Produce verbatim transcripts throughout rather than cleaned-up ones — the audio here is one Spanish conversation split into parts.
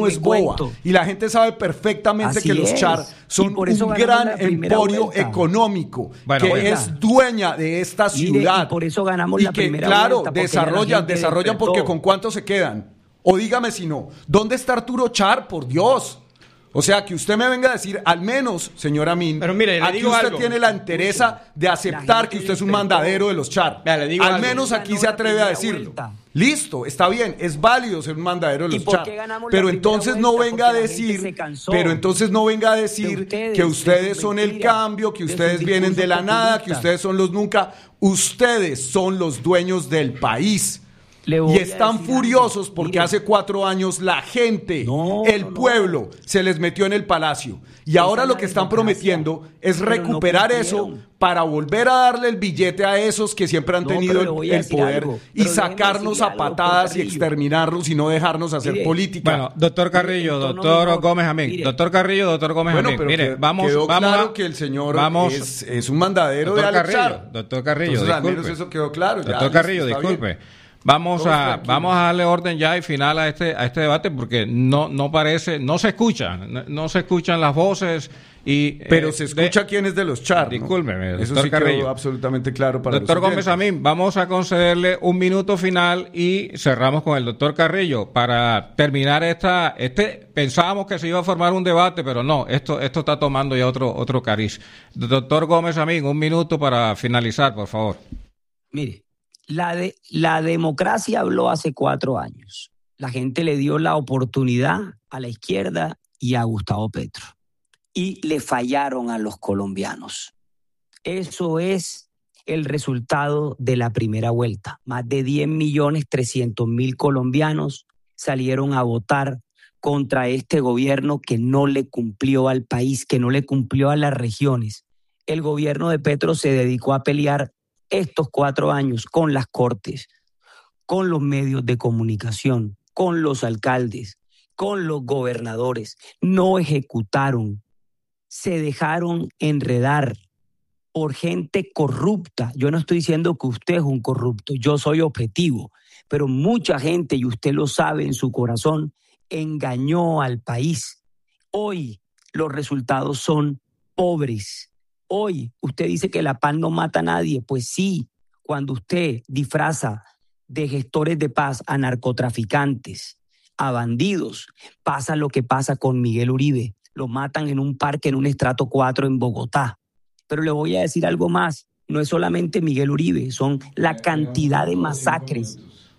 no es boba. cuento. Y la gente sabe perfectamente Así que los es. Char son Y por eso un ganamos gran la primera emporio vuelta. económico, Bueno, que oiga. es dueña de esta Mire, ciudad. y por eso ganamos y la que, primera claro, vuelta, porque ya la desarrollan, gente desarrollan porque despertó. ¿con cuánto se quedan? O dígame si no. ¿Dónde está Arturo Char? Por Dios. O sea, que usted me venga a decir, al menos, señor Amin, Pero mire, le aquí digo usted algo. tiene la entereza de aceptar gente que usted es un despertó. mandadero de los Char. Vea, le digo al algo. menos aquí Ganó se la atreve a primera decirlo. vuelta. Listo, está bien, es válido ser un mandadero de ¿Y los por Char. qué ganamos la Pero primera entonces no vuelta? venga a Porque la gente decir, se cansó pero entonces no venga a decir de ustedes, que de ustedes sus son el mentiras, cambio, que de ustedes sus vienen de la discursos nada, que populistas. ustedes son los nunca. Ustedes son los dueños del país. Le voy Y a están decir furiosos algo. porque Mire. hace cuatro años la gente, No, el no, no. pueblo, se les metió en el palacio. Y Esa ahora es lo la que están democracia. prometiendo es Pero no recuperar eso cumplieron. para volver a darle el billete a esos que siempre han No, tenido pero le el, voy a el decir poder algo. y Pero déjeme sacarnos decirle a algo, doctor patadas y Carrillo. exterminarnos y no dejarnos hacer Mire, política. Bueno, doctor Carrillo, Mire, el tono doctor mejor. Gómez Amín. Mire. Doctor Carrillo, doctor Gómez Bueno, Amín. pero Mire, que- vamos, quedó vamos claro a, que el señor vamos, es, es un mandadero doctor de Alex Carrillo, Char. doctor Carrillo, Entonces, al disculpe. menos eso quedó claro. ya, Doctor listo, Carrillo, está disculpe. bien. Vamos Todos a tranquilos. vamos a darle orden ya y final a este a este debate porque no no parece, no se escucha, no, no se escuchan las voces y Pero eh, se escucha de- quién es de los Char, ¿no? Discúlpeme, Eso doctor sí Carrillo. quedó absolutamente claro para Doctor los Gómez oyentes. Amín, vamos a concederle un minuto final y cerramos con el doctor Carrillo para terminar esta, este, pensábamos que se iba a formar un debate, pero no, esto, esto está tomando ya otro, otro cariz. Doctor Gómez Amín, un minuto para finalizar, por favor. Mire, la, de, la democracia habló hace cuatro años. La gente le dio la oportunidad a la izquierda y a Gustavo Petro. Y le fallaron a los colombianos. Eso es el resultado de la primera vuelta. Más de diez millones trescientos mil colombianos salieron a votar contra este gobierno que no le cumplió al país, que no le cumplió a las regiones. El gobierno de Petro se dedicó a pelear estos cuatro años con las cortes, con los medios de comunicación, con los alcaldes, con los gobernadores. No ejecutaron, se dejaron enredar por gente corrupta. Yo no estoy diciendo que usted es un corrupto, yo soy objetivo, pero mucha gente, y usted lo sabe en su corazón, engañó al país. Hoy los resultados son pobres. Hoy usted dice que la paz no mata a nadie. Pues sí, cuando usted disfraza de gestores de paz a narcotraficantes, a bandidos, pasa lo que pasa con Miguel Uribe. Lo matan en un parque en un estrato cuatro en Bogotá. Pero le voy a decir algo más. No es solamente Miguel Uribe, son la cantidad de masacres.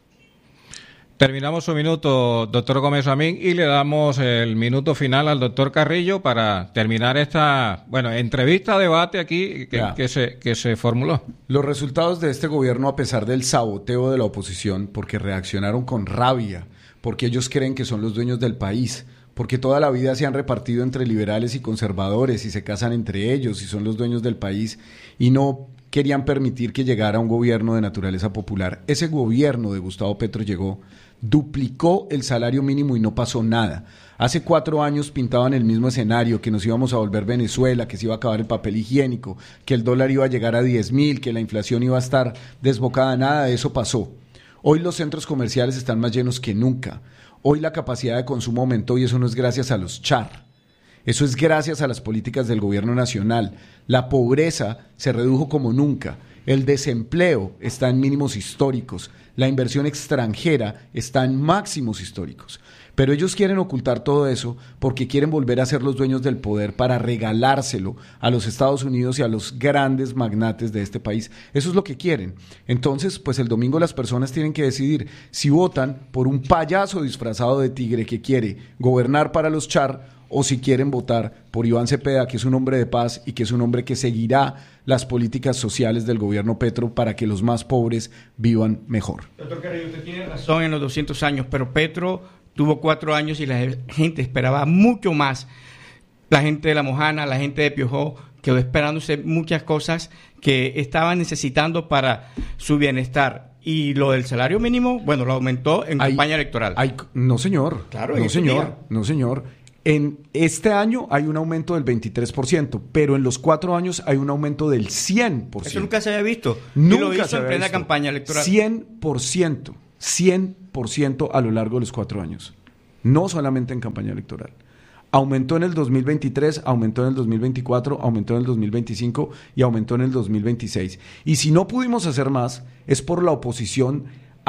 Terminamos su minuto, doctor Gómez Amín, y le damos el minuto final al doctor Carrillo para terminar esta, bueno, entrevista, debate aquí que, que, se, que se formuló. Los resultados de este gobierno, a pesar del saboteo de la oposición, porque reaccionaron con rabia, porque ellos creen que son los dueños del país, porque toda la vida se han repartido entre liberales y conservadores y se casan entre ellos y son los dueños del país y no querían permitir que llegara un gobierno de naturaleza popular. Ese gobierno de Gustavo Petro llegó, duplicó el salario mínimo y no pasó nada. Hace cuatro años pintaban el mismo escenario, que nos íbamos a volver Venezuela, que se iba a acabar el papel higiénico, que el dólar iba a llegar a diez mil, que la inflación iba a estar desbocada. Nada de eso pasó. Hoy los centros comerciales están más llenos que nunca. Hoy la capacidad de consumo aumentó y eso no es gracias a los Char. Eso es gracias a las políticas del gobierno nacional. La pobreza se redujo como nunca. El desempleo está en mínimos históricos. La inversión extranjera está en máximos históricos. Pero ellos quieren ocultar todo eso porque quieren volver a ser los dueños del poder para regalárselo a los Estados Unidos y a los grandes magnates de este país. Eso es lo que quieren. Entonces, pues el domingo las personas tienen que decidir si votan por un payaso disfrazado de tigre que quiere gobernar para los Char o si quieren votar por Iván Cepeda, que es un hombre de paz y que es un hombre que seguirá las políticas sociales del gobierno Petro para que los más pobres vivan mejor. Doctor Carrillo, usted tiene razón en los doscientos años, pero Petro tuvo cuatro años y la gente esperaba mucho más. La gente de La Mojana, la gente de Piojó, quedó esperándose muchas cosas que estaban necesitando para su bienestar. Y lo del salario mínimo, bueno, lo aumentó en hay, campaña electoral. Hay, no, señor. Claro, no, señor. Día. No, señor. En este año hay un aumento del veintitrés por ciento, pero en los cuatro años hay un aumento del cien por ciento. Eso nunca se había visto. Nunca y lo hizo se en plena visto. campaña electoral. cien por ciento. cien por ciento a lo largo de los cuatro años. no solamente en campaña electoral. Aumentó en el dos mil veintitrés, aumentó en el dos mil veinticuatro, aumentó en el dos mil veinticinco y aumentó en el dos mil veintiséis. Y si no pudimos hacer más, es por la oposición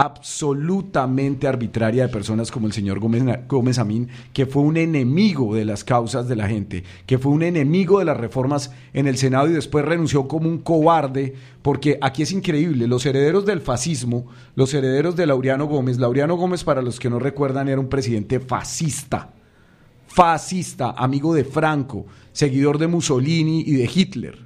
absolutamente arbitraria de personas como el señor Gómez, Gómez Amín, que fue un enemigo de las causas de la gente, que fue un enemigo de las reformas en el Senado y después renunció como un cobarde, porque aquí es increíble, los herederos del fascismo, los herederos de Laureano Gómez, Laureano Gómez, para los que no recuerdan, era un presidente fascista, fascista, amigo de Franco, seguidor de Mussolini y de Hitler.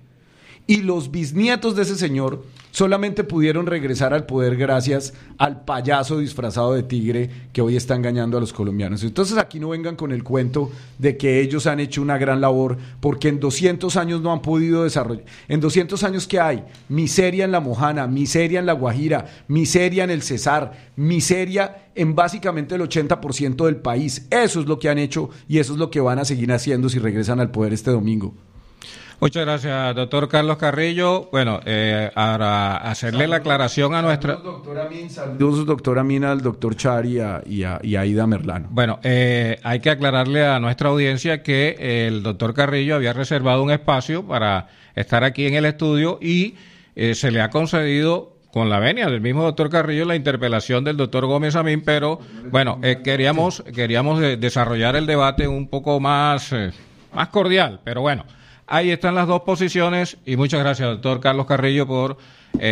Y los bisnietos de ese señor solamente pudieron regresar al poder gracias al payaso disfrazado de tigre que hoy está engañando a los colombianos. Entonces aquí no vengan con el cuento de que ellos han hecho una gran labor, porque en doscientos años no han podido desarrollar. En doscientos años, ¿qué hay? Miseria en La Mojana, miseria en La Guajira, miseria en el Cesar, miseria en básicamente el ochenta por ciento del país. Eso es lo que han hecho y eso es lo que van a seguir haciendo si regresan al poder este domingo. Muchas gracias, doctor Carlos Carrillo. Bueno, eh, para hacerle saludos, la aclaración a nuestra... Saludos, doctor Amin, saludos, doctor Amin, al doctor Chari y a, y a, y a Aida Merlano. Bueno, eh, hay que aclararle a nuestra audiencia que el doctor Carrillo había reservado un espacio para estar aquí en el estudio y eh, se le ha concedido, con la venia del mismo doctor Carrillo, la interpelación del doctor Gómez Amín, pero bueno, eh, queríamos, queríamos eh, desarrollar el debate un poco más, eh, más cordial, pero bueno. Ahí están las dos posiciones y muchas gracias, doctor Carlos Carrillo, por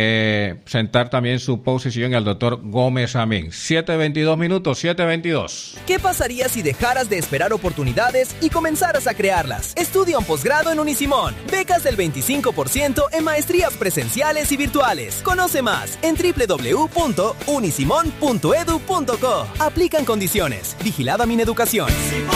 eh, sentar también su posición, y al doctor Gómez Amín. siete veintidós minutos, siete veintidós. ¿Qué pasaría si dejaras de esperar oportunidades y comenzaras a crearlas? Estudia un posgrado en Unisimón. Becas del veinticinco por ciento en maestrías presenciales y virtuales. Conoce más en doble u doble u doble u punto unisimón punto edu punto co. Aplican condiciones. Vigilada Mineducación.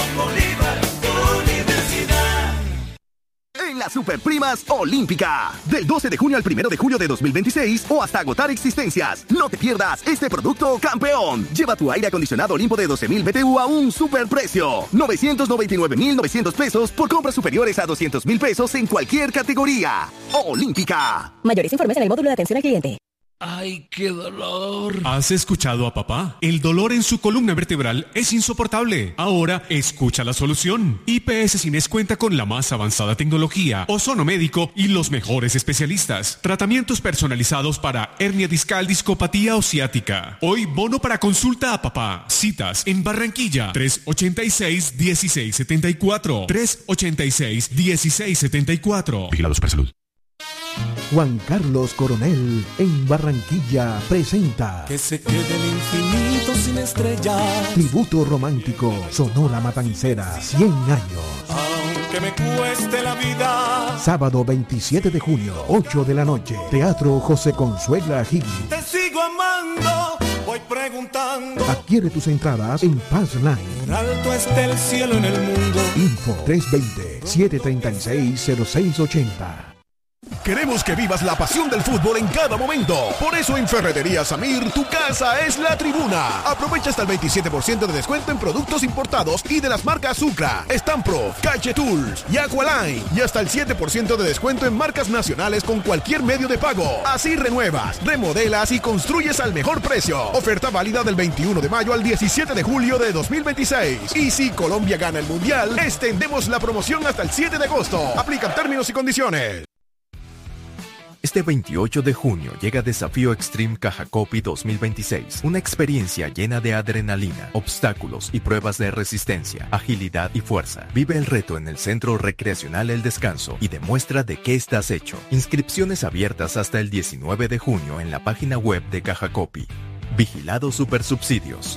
En las Superprimas Olímpica, del doce de junio al primero de julio de dos mil veintiséis o hasta agotar existencias. No te pierdas este producto campeón. Lleva tu aire acondicionado Olimpo de doce mil B T U a un superprecio. novecientos noventa y nueve mil novecientos pesos por compras superiores a doscientos mil pesos en cualquier categoría. Olímpica. Mayores informes en el módulo de atención al cliente. ¡Ay, qué dolor! ¿Has escuchado a papá? El dolor en su columna vertebral es insoportable. Ahora, escucha la solución. I P S Cines cuenta con la más avanzada tecnología, ozono médico y los mejores especialistas. Tratamientos personalizados para hernia discal, discopatía o ciática. Hoy, bono para consulta a papá. Citas en Barranquilla, tres ochenta y seis, dieciséis setenta y cuatro. tres ochenta y seis, dieciséis setenta y cuatro. Vigilados para salud. Juan Carlos Coronel en Barranquilla presenta Que se quede el infinito sin estrellas. Tributo romántico Sonora Matancera, cien años. Aunque me cueste la vida. Sábado veintisiete de junio, ocho de la noche. Teatro José Consuela Higgins. Te sigo amando, voy preguntando. Adquiere tus entradas en Pass Line. Por alto está el cielo en el mundo. Info tres dos cero, siete tres seis, cero seis ocho cero. Queremos que vivas la pasión del fútbol en cada momento. Por eso en Ferretería Samir, tu casa es la tribuna. Aprovecha hasta el veintisiete por ciento de descuento en productos importados y de las marcas Sucra, Stamprof, Cache Tools y Aqualine. Y hasta el siete por ciento de descuento en marcas nacionales con cualquier medio de pago. Así renuevas, remodelas y construyes al mejor precio. Oferta válida del veintiuno de mayo al diecisiete de julio de dos mil veintiséis. Y si Colombia gana el Mundial, extendemos la promoción hasta el siete de agosto. Aplican términos y condiciones. Este veintiocho de junio llega Desafío Extreme Cajacopi dos mil veintiséis, una experiencia llena de adrenalina, obstáculos y pruebas de resistencia, agilidad y fuerza. Vive el reto en el Centro Recreacional El Descanso y demuestra de qué estás hecho. Inscripciones abiertas hasta el diecinueve de junio en la página web de Cajacopi. Vigilado Supersubsidios.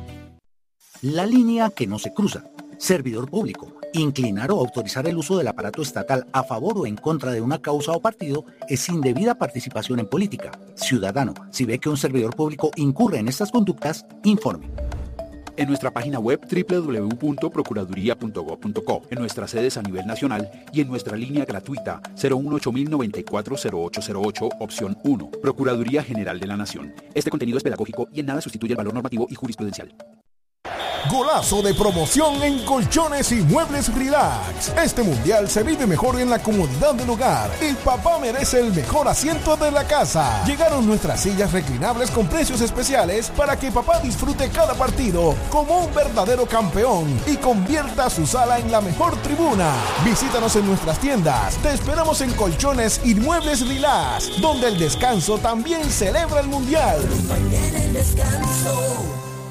La línea que no se cruza. Servidor público. Inclinar o autorizar el uso del aparato estatal a favor o en contra de una causa o partido es indebida participación en política. Ciudadano, si ve que un servidor público incurre en estas conductas, informe. En nuestra página web doble u doble u doble u punto procuraduría punto gob punto co, en nuestras sedes a nivel nacional y en nuestra línea gratuita cero uno ocho mil noventa y cuatro cero ocho cero ocho, opción uno. Procuraduría General de la Nación. Este contenido es pedagógico y en nada sustituye el valor normativo y jurisprudencial. Golazo de promoción en colchones y muebles relax. Este mundial se vive mejor en la comodidad del hogar. El papá merece el mejor asiento de la casa. Llegaron nuestras sillas reclinables con precios especiales para que papá disfrute cada partido como un verdadero campeón y convierta su sala en la mejor tribuna. Visítanos en nuestras tiendas. Te esperamos en Colchones y Muebles Relax, donde el descanso también celebra el mundial. El descanso.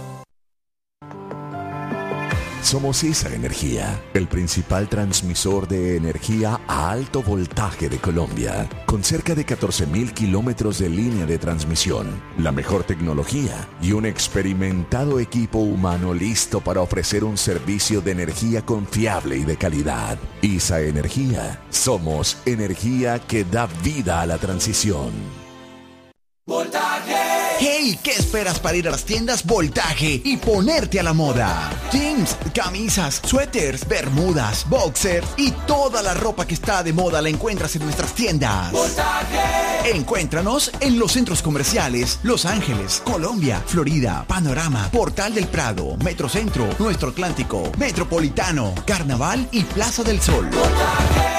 Somos esa energía, el principal transmisor de energía a alto voltaje de Colombia, con cerca de catorce mil kilómetros de línea de transmisión, la mejor tecnología y un experimentado equipo humano listo para ofrecer un servicio de energía confiable y de calidad. ISA Energía, somos energía que da vida a la transición. ¡Voltaje! ¡Hey! ¿Qué esperas para ir a las tiendas Voltaje y ponerte a la moda? Jeans, camisas, suéteres, bermudas, boxers y toda la ropa que está de moda la encuentras en nuestras tiendas. ¡Voltaje! Encuéntranos en los centros comerciales Los Ángeles, Colombia, Florida, Panorama, Portal del Prado, Metrocentro, Nuestro Atlántico, Metropolitano, Carnaval y Plaza del Sol. ¡Voltaje!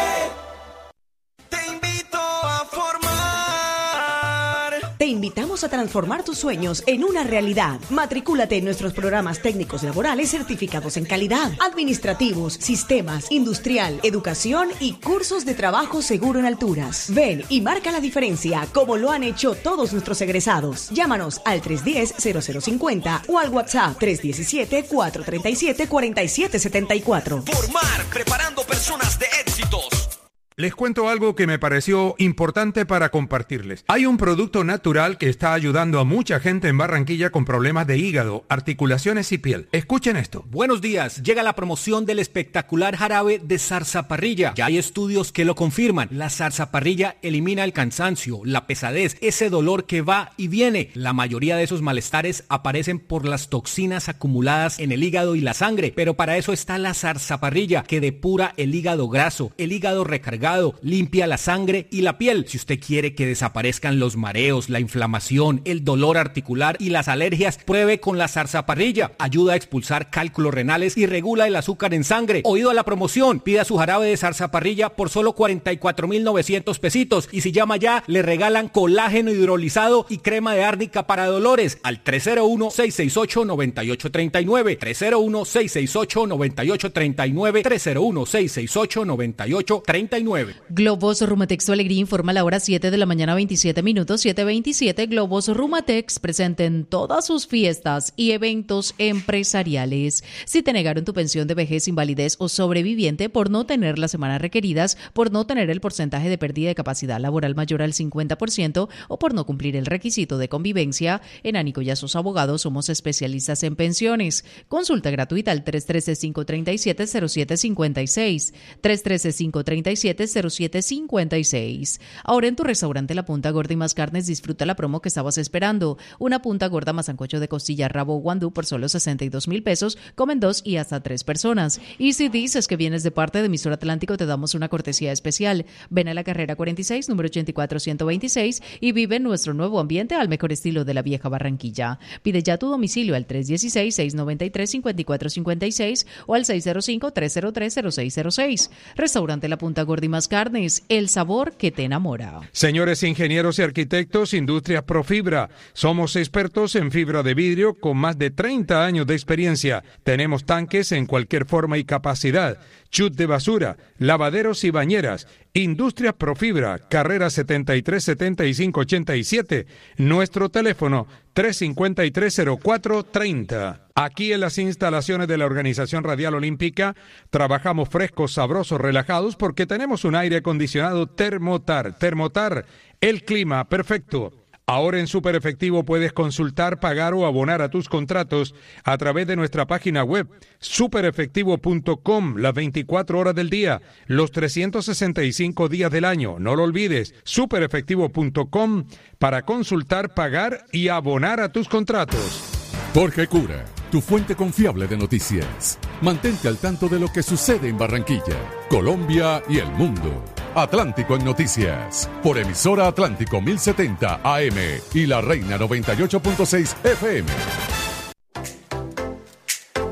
Te invitamos a transformar tus sueños en una realidad. Matricúlate en nuestros programas técnicos laborales certificados en calidad, administrativos, sistemas, industrial, educación y cursos de trabajo seguro en alturas. Ven y marca la diferencia como lo han hecho todos nuestros egresados. Llámanos al tres uno cero, cero cero cinco cero o al WhatsApp tres uno siete, cuatro tres siete, cuatro siete siete cuatro. Formar, preparando personas de éxitos. Les cuento algo que me pareció importante para compartirles. Hay un producto natural que está ayudando a mucha gente en Barranquilla con problemas de hígado, articulaciones y piel. Escuchen esto. Buenos días. Llega la promoción del espectacular jarabe de zarzaparrilla. Ya hay estudios que lo confirman. La zarzaparrilla elimina el cansancio, la pesadez, ese dolor que va y viene. La mayoría de esos malestares aparecen por las toxinas acumuladas en el hígado y la sangre. Pero para eso está la zarzaparrilla, que depura el hígado graso, el hígado recargado, limpia la sangre y la piel. Si usted quiere que desaparezcan los mareos, la inflamación, el dolor articular y las alergias, pruebe con la zarzaparrilla. Ayuda a expulsar cálculos renales y regula el azúcar en sangre. Oído a la promoción, pida su jarabe de zarzaparrilla por solo cuarenta y cuatro mil novecientos pesitos. Y si llama ya, le regalan colágeno hidrolizado y crema de árnica para dolores al tres cero uno, seis seis ocho, nueve ocho tres nueve, tres cero uno, seis seis ocho, nueve ocho tres nueve, tres cero uno, seis seis ocho, nueve ocho tres nueve. Globos Rumatex Tu Alegría informa a la hora siete de la mañana, veintisiete minutos, siete veintisiete. Globos Rumatex presenten todas sus fiestas y eventos empresariales. Si te negaron tu pensión de vejez, invalidez o sobreviviente por no tener las semanas requeridas, por no tener el porcentaje de pérdida de capacidad laboral mayor al cincuenta por ciento o por no cumplir el requisito de convivencia, en Ánico y Sus Abogados somos especialistas en pensiones. Consulta gratuita al tres uno tres, cinco tres siete, cero siete cinco seis, tres uno tres, cinco tres siete, cero siete cinco seis. Ahora en tu restaurante La Punta Gorda y Más Carnes disfruta la promo que estabas esperando. Una punta gorda más sancocho de costilla, rabo o guandú por solo sesenta y dos mil pesos. Comen dos y hasta tres personas. Y si dices que vienes de parte de Emisor Atlántico, te damos una cortesía especial. Ven a la carrera cuarenta y seis, número ochenta y cuatro ciento veintiséis y vive en nuestro nuevo ambiente al mejor estilo de la vieja Barranquilla. Pide ya tu domicilio al tres uno seis, seis nueve tres, cinco cuatro cinco seis o al seis cero cinco, tres cero tres, cero seis cero seis. Restaurante La Punta Gorda y Más Carnes, el sabor que te enamora. Señores ingenieros y arquitectos, Industrias Profibra. Somos expertos en fibra de vidrio con más de treinta años de experiencia. Tenemos tanques en cualquier forma y capacidad, chut de basura, lavaderos y bañeras. Industrias Profibra, carrera setenta y tres, setenta y cinco, ochenta y siete. Nuestro teléfono tres cinco tres, cero cuatro treinta. Aquí en las instalaciones de la Organización Radial Olímpica trabajamos frescos, sabrosos, relajados porque tenemos un aire acondicionado Termotar. Termotar, el clima perfecto. Ahora en Super Efectivo puedes consultar, pagar o abonar a tus contratos a través de nuestra página web super efectivo punto com, las veinticuatro horas del día, los trescientos sesenta y cinco días del año. No lo olvides, super efectivo punto com para consultar, pagar y abonar a tus contratos. Jorge Cura, tu fuente confiable de noticias. Mantente al tanto de lo que sucede en Barranquilla, Colombia y el mundo. Atlántico en Noticias, por emisora Atlántico mil setenta A M y La Reina noventa y ocho punto seis F M.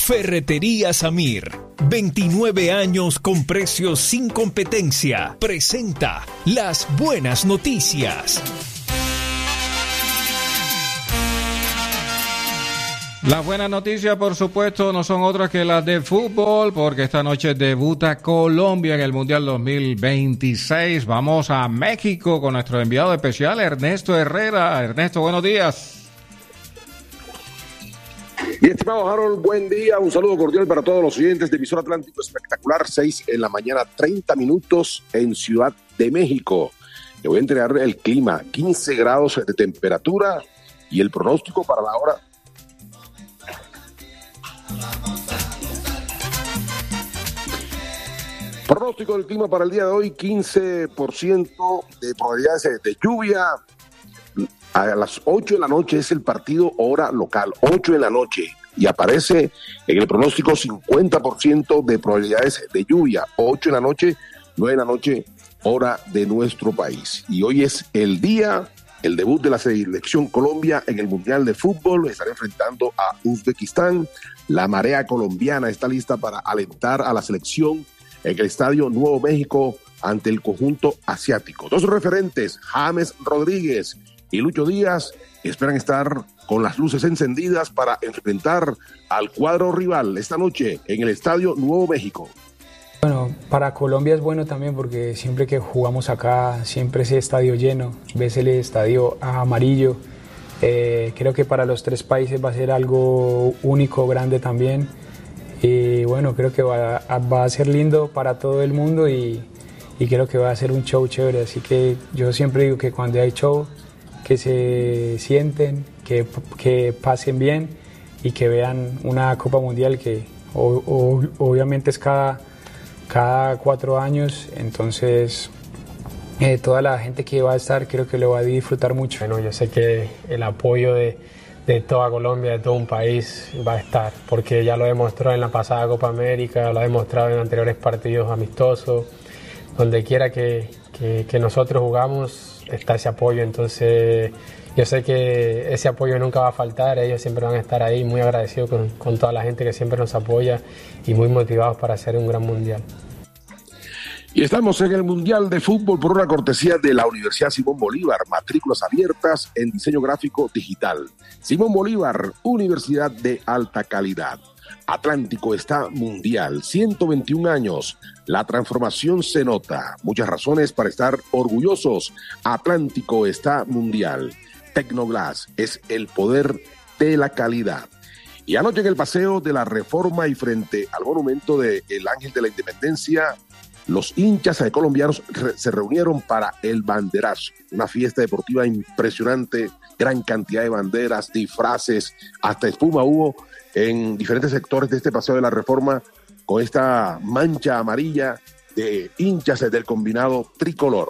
Ferretería Samir, veintinueve años con precios sin competencia, presenta las buenas noticias. Las buenas noticias, por supuesto, no son otras que las de fútbol, porque esta noche debuta Colombia en el Mundial dos mil veintiséis. Vamos a México con nuestro enviado especial, Ernesto Herrera. Ernesto, buenos días. Y estimado Harold, buen día. Un saludo cordial para todos los oyentes de Emisor Atlántico Espectacular. seis en la mañana, treinta minutos en Ciudad de México. Le voy a entregar el clima, quince grados de temperatura y el pronóstico para la hora. Pronóstico del clima para el día de hoy, quince por ciento de probabilidades de lluvia. A las ocho de la noche es el partido, hora local, ocho de la noche. Y aparece en el pronóstico cincuenta por ciento de probabilidades de lluvia. ocho de la noche, nueve de la noche, hora de nuestro país. Y hoy es el día, el debut de la selección Colombia en el Mundial de Fútbol. Estará enfrentando a Uzbekistán. La marea colombiana está lista para alentar a la selección en el Estadio Nuevo México ante el conjunto asiático. Dos referentes, James Rodríguez y Lucho Díaz, esperan estar con las luces encendidas para enfrentar al cuadro rival esta noche en el Estadio Nuevo México. Bueno, para Colombia es bueno también porque siempre que jugamos acá, siempre ese estadio lleno, ves el estadio amarillo. Eh, creo que para los tres países va a ser algo único, grande también. Y bueno, creo que va a, va a ser lindo para todo el mundo y, y creo que va a ser un show chévere. Así que yo siempre digo que cuando hay show, que se sienten, que, que pasen bien y que vean una Copa Mundial que o, o, obviamente es cada, cada cuatro años. Entonces eh, toda la gente que va a estar creo que lo va a disfrutar mucho. Bueno, yo sé que el apoyo de... de toda Colombia, de todo un país va a estar, porque ya lo demostró en la pasada Copa América, lo ha demostrado en anteriores partidos amistosos, donde quiera que, que, que nosotros jugamos está ese apoyo. Entonces yo sé que ese apoyo nunca va a faltar, ellos siempre van a estar ahí, muy agradecidos con, con toda la gente que siempre nos apoya y muy motivados para hacer un gran mundial. Y estamos en el Mundial de Fútbol por una cortesía de la Universidad Simón Bolívar, matrículas abiertas en diseño gráfico digital. Simón Bolívar, universidad de alta calidad. Atlántico está mundial, ciento veintiún años. La transformación se nota. Muchas razones para estar orgullosos. Atlántico está mundial. Tecnoglass es el poder de la calidad. Y anoche en el paseo de la Reforma y frente al monumento del Ángel de la Independencia, los hinchas colombianos re- se reunieron para el banderazo, una fiesta deportiva impresionante, gran cantidad de banderas, disfraces, hasta espuma hubo en diferentes sectores de este paseo de la Reforma con esta mancha amarilla de hinchas del combinado tricolor.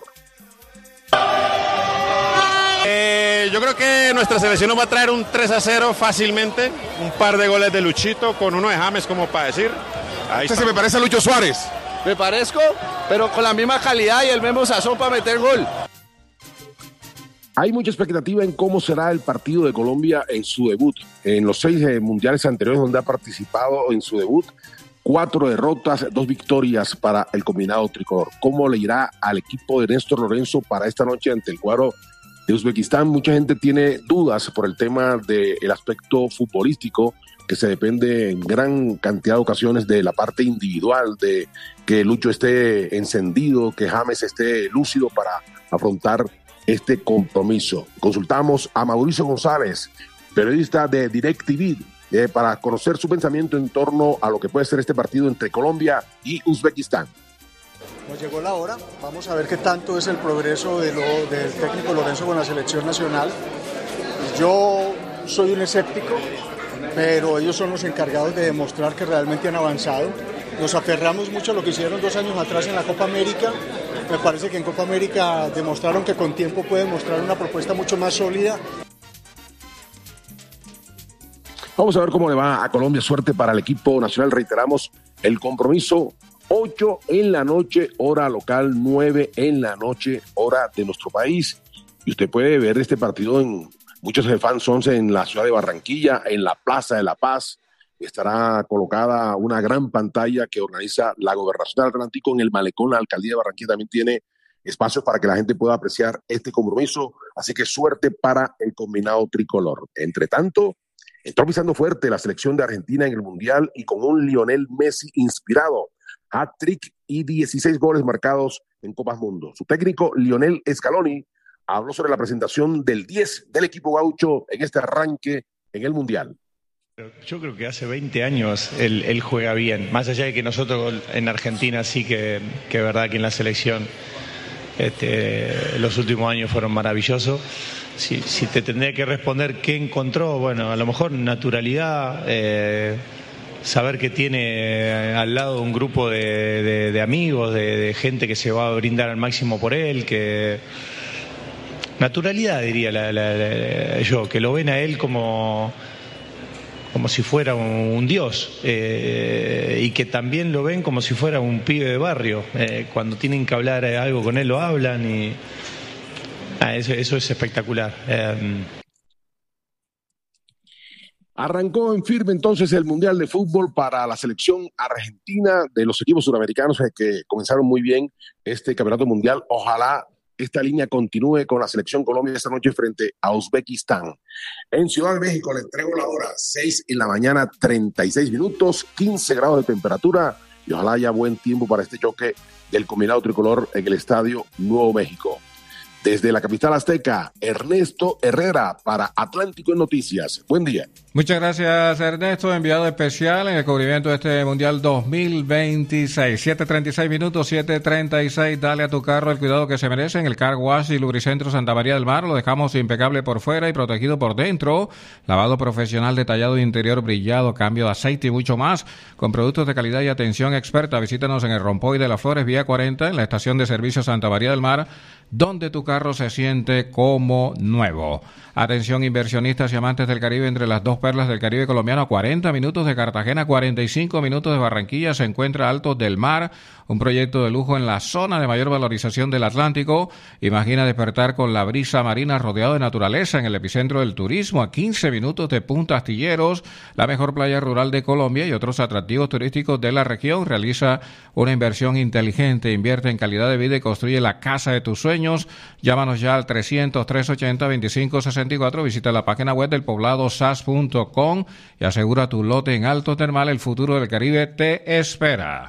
Eh, yo creo que nuestra selección nos va a traer un tres a cero fácilmente, un par de goles de Luchito con uno de James como para decir. Ahí Este se me parece a Lucho Suárez. Me parezco, pero con la misma calidad y el mismo sazón para meter gol. Hay mucha expectativa en cómo será el partido de Colombia en su debut. En los seis eh, mundiales anteriores donde ha participado en su debut, cuatro derrotas, dos victorias para el combinado tricolor. ¿Cómo le irá al equipo de Néstor Lorenzo para esta noche ante el cuadro de Uzbekistán? Mucha gente tiene dudas por el tema del aspecto futbolístico, que se depende en gran cantidad de ocasiones de la parte individual, de que Lucho esté encendido, que James esté lúcido para afrontar este compromiso. Consultamos a Mauricio González, periodista de DirecTV, eh, para conocer su pensamiento en torno a lo que puede ser este partido entre Colombia y Uzbekistán. Nos llegó la hora, vamos a ver qué tanto es el progreso de lo, del técnico Lorenzo con la selección nacional. Yo soy un escéptico, pero ellos son los encargados de demostrar que realmente han avanzado. Nos aferramos mucho a lo que hicieron dos años atrás en la Copa América. Me parece que en Copa América demostraron que con tiempo pueden mostrar una propuesta mucho más sólida. Vamos a ver cómo le va a Colombia. Suerte para el equipo nacional. Reiteramos el compromiso: ocho en la noche, hora local, nueve en la noche, hora de nuestro país. Y usted puede ver este partido en muchos fans once en la ciudad de Barranquilla, en la Plaza de la Paz, estará colocada una gran pantalla que organiza la Gobernación del Atlántico en el malecón. La Alcaldía de Barranquilla también tiene espacios para que la gente pueda apreciar este compromiso. Así que suerte para el combinado tricolor. Entre tanto, entró pisando fuerte la selección de Argentina en el Mundial y con un Lionel Messi inspirado. Hat-trick y dieciséis goles marcados en Copas Mundo. Su técnico, Lionel Scaloni, habló sobre la presentación del diez del equipo gaucho en este arranque en el Mundial. Yo creo que hace veinte años él, él juega bien, más allá de que nosotros en Argentina sí que, que es verdad que en la selección este, los últimos años fueron maravillosos. Si, si te tendría que responder qué encontró, bueno, a lo mejor naturalidad, eh, saber que tiene al lado un grupo de, de, de amigos, de, de gente que se va a brindar al máximo por él, que naturalidad diría la, la, la, yo, que lo ven a él como, como si fuera un, un dios, eh, y que también lo ven como si fuera un pibe de barrio. Eh, cuando tienen que hablar algo con él lo hablan y ah, eso, eso es espectacular. Eh, Arrancó en firme entonces el Mundial de Fútbol para la selección argentina de los equipos suramericanos que comenzaron muy bien este campeonato mundial. Ojalá esta línea continúe con la selección Colombia esta noche frente a Uzbekistán. En Ciudad de México le entrego la hora, seis en la mañana, treinta y seis minutos, quince grados de temperatura y ojalá haya buen tiempo para este choque del combinado tricolor en el Estadio Nuevo México. Desde la capital azteca, Ernesto Herrera para Atlántico en Noticias. Buen día. Muchas gracias, Ernesto, enviado especial en el cubrimiento de este Mundial dos mil veintiséis. siete treinta y seis minutos, siete treinta y seis. Dale a tu carro el cuidado que se merece en el Car Wash y Lubricentro Santa María del Mar. Lo dejamos impecable por fuera y protegido por dentro. Lavado profesional, detallado de interior brillado, cambio de aceite y mucho más. Con productos de calidad y atención experta. Visítanos en el Rompoy de las Flores, vía cuarenta, en la estación de servicio Santa María del Mar, donde tu carro se siente como nuevo. Atención inversionistas y amantes del Caribe, entre las dos perlas del Caribe colombiano, a cuarenta minutos de Cartagena, cuarenta y cinco minutos de Barranquilla, se encuentra Altos del Mar, un proyecto de lujo en la zona de mayor valorización del Atlántico. Imagina despertar con la brisa marina rodeado de naturaleza en el epicentro del turismo, a quince minutos de Punta Astilleros, la mejor playa rural de Colombia y otros atractivos turísticos de la región. Realiza una inversión inteligente, invierte en calidad de vida y construye la casa de tus sueños. Llámanos ya al trescientos, trescientos ochenta, veinticinco sesenta y cuatro, visita la página web del poblado sas punto com y asegura tu lote en Altos del Mar. El futuro del Caribe te espera.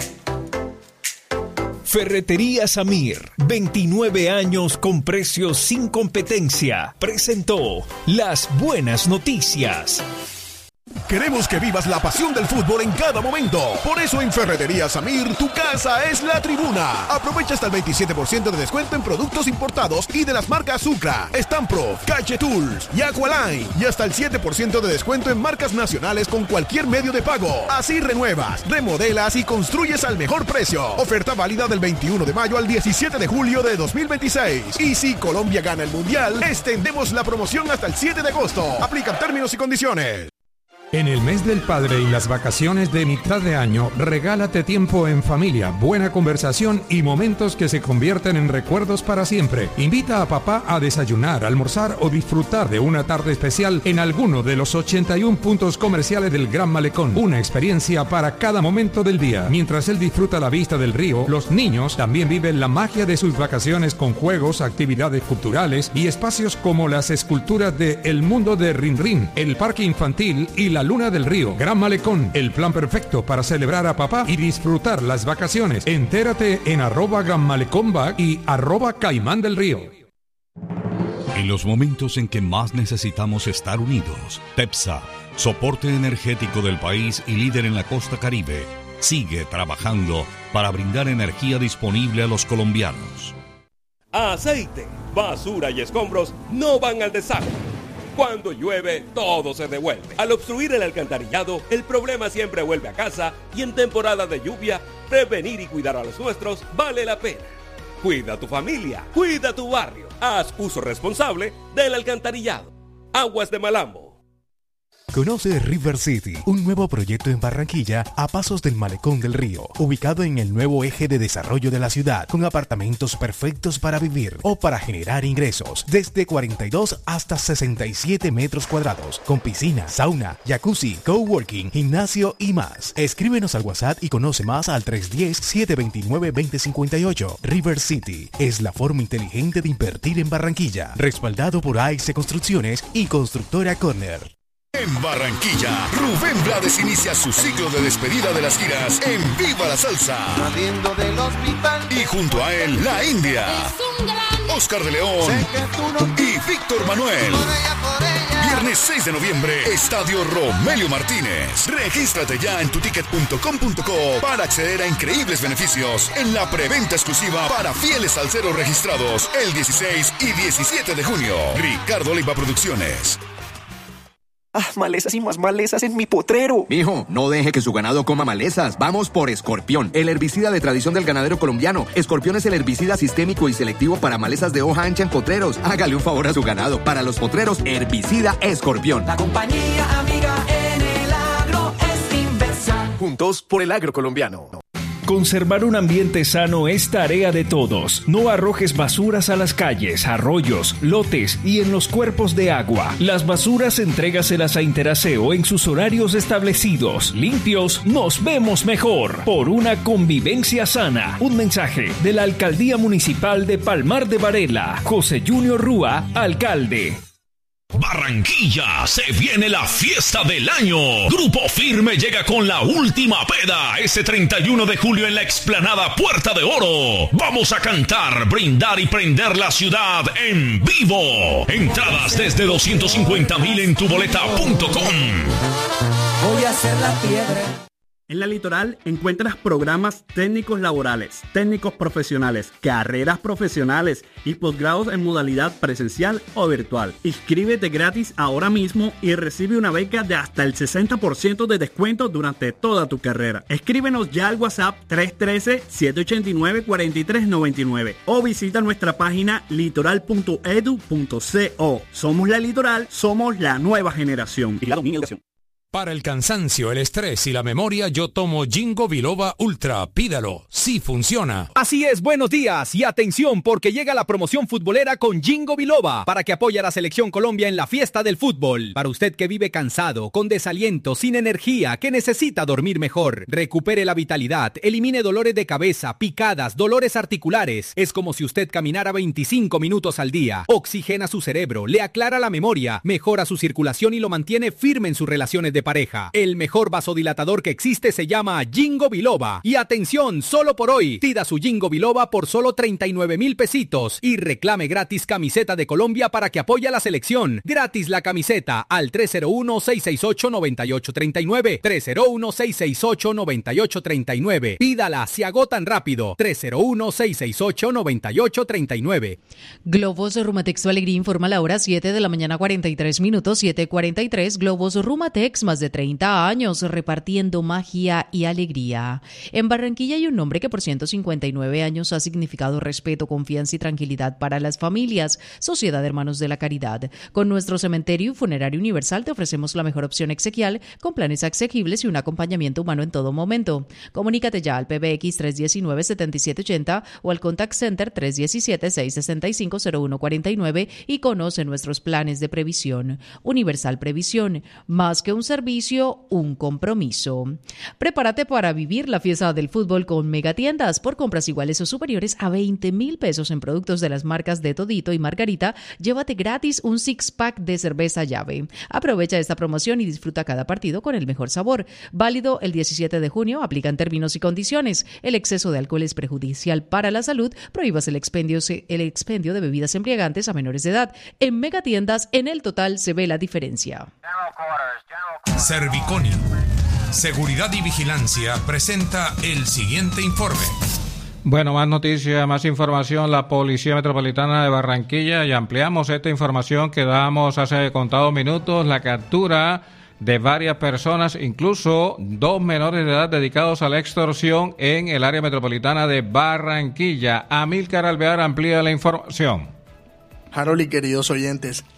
Ferretería Samir, veintinueve años con precios sin competencia, presentó las buenas noticias. Queremos que vivas la pasión del fútbol en cada momento. Por eso en Ferretería Samir, tu casa es la tribuna. Aprovecha hasta el veintisiete por ciento de descuento en productos importados y de las marcas Sucra, Stamprof, Cache Tools y Aqualine. Y hasta el siete por ciento de descuento en marcas nacionales con cualquier medio de pago. Así renuevas, remodelas y construyes al mejor precio. Oferta válida del veintiuno de mayo al diecisiete de julio de dos mil veintiséis. Y si Colombia gana el Mundial, extendemos la promoción hasta el siete de agosto. Aplican términos y condiciones. En el mes del padre y las vacaciones de mitad de año, regálate tiempo en familia, buena conversación y momentos que se convierten en recuerdos para siempre. Invita a papá a desayunar, almorzar o disfrutar de una tarde especial en alguno de los ochenta y uno puntos comerciales del Gran Malecón. Una experiencia para cada momento del día. Mientras él disfruta la vista del río, los niños también viven la magia de sus vacaciones con juegos, actividades culturales y espacios como las esculturas de El Mundo de Rin Rin, el parque infantil y la Luna del Río. Gran Malecón, el plan perfecto para celebrar a papá y disfrutar las vacaciones. Entérate en arroba Gran Malecón Back y arroba Caimán del Río. En los momentos en que más necesitamos estar unidos, TEPSA, soporte energético del país y líder en la costa Caribe, sigue trabajando para brindar energía disponible a los colombianos. Aceite, basura y escombros no van al desagüe. Cuando llueve, todo se devuelve. Al obstruir el alcantarillado, el problema siempre vuelve a casa y en temporada de lluvia, prevenir y cuidar a los nuestros vale la pena. Cuida a tu familia, cuida tu barrio. Haz uso responsable del alcantarillado. Aguas de Malambo. Conoce River City, un nuevo proyecto en Barranquilla a pasos del Malecón del Río, ubicado en el nuevo eje de desarrollo de la ciudad, con apartamentos perfectos para vivir o para generar ingresos, desde cuarenta y dos hasta sesenta y siete metros cuadrados, con piscina, sauna, jacuzzi, coworking, gimnasio y más. Escríbenos al WhatsApp y conoce más al tres uno cero, siete dos nueve, dos cero cinco ocho. River City es la forma inteligente de invertir en Barranquilla, respaldado por A X Construcciones y Constructora Corner. En Barranquilla, Rubén Blades inicia su ciclo de despedida de las giras en Viva la Salsa. Del hospital, y junto a él, La India, Oscar de León no... y Víctor Manuel. Por ella, por ella. Viernes seis de noviembre, Estadio Romelio Martínez. Regístrate ya en tuticket punto com punto co para acceder a increíbles beneficios en la preventa exclusiva para fieles salseros registrados el dieciséis y diecisiete de junio. Ricardo Leiva Producciones. Ah, malezas y más malezas en mi potrero. Mijo, no deje que su ganado coma malezas. Vamos por Escorpión, el herbicida de tradición del ganadero colombiano. Escorpión es el herbicida sistémico y selectivo para malezas de hoja ancha en potreros. Hágale un favor a su ganado. Para los potreros, herbicida Escorpión. La compañía amiga en el agro es Inversa. Juntos por el agro colombiano. Conservar un ambiente sano es tarea de todos. No arrojes basuras a las calles, arroyos, lotes y en los cuerpos de agua. Las basuras entrégaselas a Interaseo en sus horarios establecidos. Limpios, nos vemos mejor. Por una convivencia sana. Un mensaje de la Alcaldía Municipal de Palmar de Varela. José Junior Rúa, alcalde. Barranquilla, se viene la fiesta del año. Grupo Firme llega con la última peda este treinta y uno de julio en la explanada Puerta de Oro. Vamos a cantar, brindar y prender la ciudad en vivo. Entradas desde doscientos cincuenta mil en tuboleta punto com. Voy a hacer la piedra. En la Litoral encuentras programas técnicos laborales, técnicos profesionales, carreras profesionales y posgrados en modalidad presencial o virtual. Inscríbete gratis ahora mismo y recibe una beca de hasta el sesenta por ciento de descuento durante toda tu carrera. Escríbenos ya al WhatsApp tres uno tres, siete ocho nueve, cuatro tres nueve nueve o visita nuestra página litoral punto edu punto co. Somos la Litoral, somos la nueva generación. Y la dominación. Para el cansancio, el estrés y la memoria, yo tomo Ginkgo Biloba Ultra. Pídalo, sí funciona. Así es, buenos días y atención porque llega la promoción futbolera con Ginkgo Biloba para que apoye a la Selección Colombia en la fiesta del fútbol. Para usted que vive cansado, con desaliento, sin energía, que necesita dormir mejor, recupere la vitalidad, elimine dolores de cabeza, picadas, dolores articulares. Es como si usted caminara veinticinco minutos al día. Oxigena su cerebro, le aclara la memoria, mejora su circulación y lo mantiene firme en sus relaciones de pareja. El mejor vasodilatador que existe se llama Ginkgo Biloba. Y atención, solo por hoy, pida su Ginkgo Biloba por solo treinta y nueve mil pesitos y reclame gratis camiseta de Colombia para que apoye a la selección. Gratis la camiseta al tres cero uno, seis seis ocho, nueve ocho tres nueve, tres cero uno, seis seis ocho, nueve ocho tres nueve. Pídala, se agotan rápido. tres cero uno, seis seis ocho, nueve ocho tres nueve. Globos Rumatex Alegría informa la hora siete de la mañana cuarenta y tres minutos, siete cuarenta y tres. Globos Rumatex, más de treinta años repartiendo magia y alegría. En Barranquilla hay un nombre que por ciento cincuenta y nueve años ha significado respeto, confianza y tranquilidad para las familias. Sociedad de Hermanos de la Caridad. Con nuestro cementerio y funerario universal te ofrecemos la mejor opción exequial con planes asequibles y un acompañamiento humano en todo momento. Comunícate ya al P B X tres uno nueve, siete siete ocho cero o al Contact Center tres uno siete, seis seis cinco, cero uno cuatro nueve y conoce nuestros planes de previsión. Universal Previsión, más que un servicio, un compromiso. Prepárate para vivir la fiesta del fútbol con Megatiendas. Por compras iguales o superiores a veinte mil pesos en productos de las marcas de Todito y Margarita, llévate gratis un six pack de cerveza llave. Aprovecha esta promoción y disfruta cada partido con el mejor sabor. Válido el diecisiete de junio, aplican términos y condiciones. El exceso de alcohol es perjudicial para la salud. Prohíbas el expendio, el expendio de bebidas embriagantes a menores de edad. En Megatiendas, en el total se ve la diferencia. Serviconi, Seguridad y Vigilancia, presenta el siguiente informe. Bueno, más noticias, más información. La Policía Metropolitana de Barranquilla, y ampliamos esta información que damos hace contados minutos, la captura de varias personas, incluso dos menores de edad dedicados a la extorsión en el área metropolitana de Barranquilla. Amílcar Alvear amplía la información. Harold y queridos oyentes,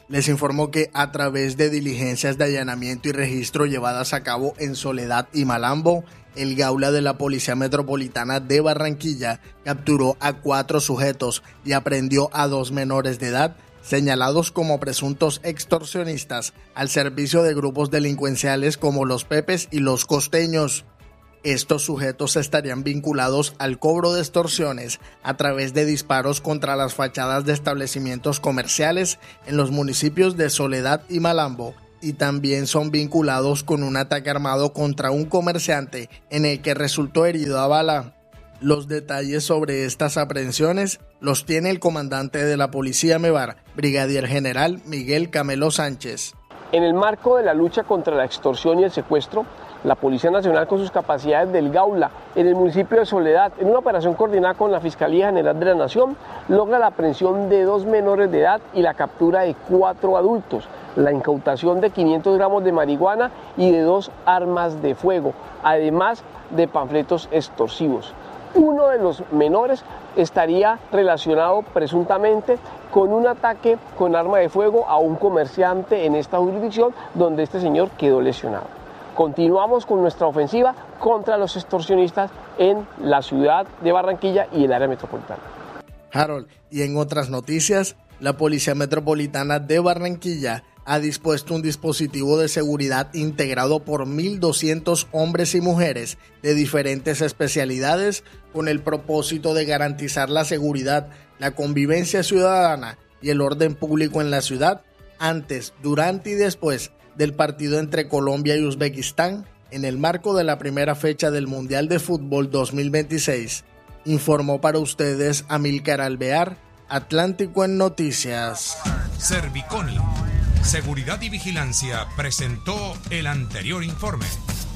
les informo que a través de diligencias de allanamiento y registro llevadas a cabo en Soledad y Malambo, el Gaula de la Policía Metropolitana de Barranquilla capturó a cuatro sujetos y aprehendió a dos menores de edad, señalados como presuntos extorsionistas al servicio de grupos delincuenciales como los Pepes y los Costeños. Estos sujetos estarían vinculados al cobro de extorsiones a través de disparos contra las fachadas de establecimientos comerciales en los municipios de Soledad y Malambo, y también son vinculados con un ataque armado contra un comerciante en el que resultó herido a bala. Los detalles sobre estas aprehensiones los tiene el comandante de la Policía Mevar, Brigadier General Miguel Camelo Sánchez. En el marco de la lucha contra la extorsión y el secuestro, la Policía Nacional, con sus capacidades del Gaula en el municipio de Soledad, en una operación coordinada con la Fiscalía General de la Nación, logra la aprehensión de dos menores de edad y la captura de cuatro adultos, la incautación de quinientos gramos de marihuana y de dos armas de fuego, además de panfletos extorsivos. Uno de los menores estaría relacionado presuntamente con un ataque con arma de fuego a un comerciante en esta jurisdicción, donde este señor quedó lesionado. Continuamos con nuestra ofensiva contra los extorsionistas en la ciudad de Barranquilla y el área metropolitana. Harold, y en otras noticias, la Policía Metropolitana de Barranquilla ha dispuesto un dispositivo de seguridad integrado por mil doscientos hombres y mujeres de diferentes especialidades con el propósito de garantizar la seguridad, la convivencia ciudadana y el orden público en la ciudad antes, durante y después del partido entre Colombia y Uzbekistán en el marco de la primera fecha del Mundial de Fútbol dos mil veintiséis. Informó para ustedes Amílcar Alvear, Atlántico en Noticias. Serviconi, Seguridad y Vigilancia, presentó el anterior informe.